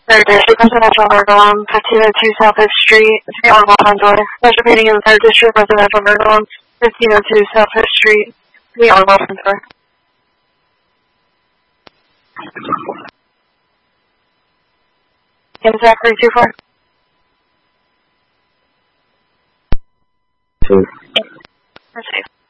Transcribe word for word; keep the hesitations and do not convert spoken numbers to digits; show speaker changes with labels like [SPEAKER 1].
[SPEAKER 1] Third District, Residential Virgilum, fifteen oh two South Fifth Street, Saint Arnold Conjoy. Special meeting in the Third District, Residential Virgilum, fifteen oh two South Fifth Street, Saint Arnold Conjoy. Kim Zachary two four.
[SPEAKER 2] Safe.
[SPEAKER 1] We're safe.